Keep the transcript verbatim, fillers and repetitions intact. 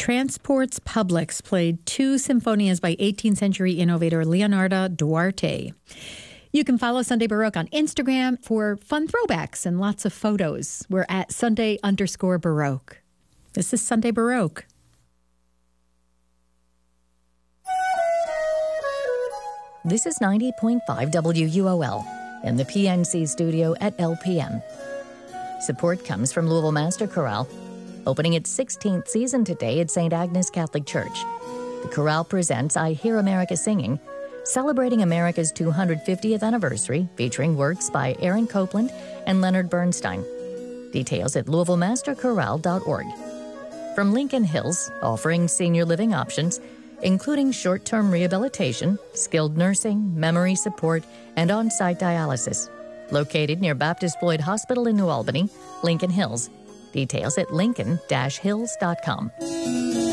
Transports Publics played two sinfonias by eighteenth century innovator Leonardo Duarte. You can follow Sunday Baroque on Instagram for fun throwbacks and lots of photos. We're at Sunday underscore Baroque. This is Sunday Baroque. This is ninety point five W U O L in the P N C studio at L P M. Support comes from Louisville Master Chorale, opening its sixteenth season today at Saint Agnes Catholic Church. The chorale presents I Hear America Singing, celebrating America's two hundred fiftieth anniversary, featuring works by Aaron Copland and Leonard Bernstein. Details at louisville master chorale dot org. From Lincoln Hills, offering senior living options, including short-term rehabilitation, skilled nursing, memory support, and on-site dialysis. Located near Baptist Floyd Hospital in New Albany, Lincoln Hills. Details at lincoln dash hills dot com.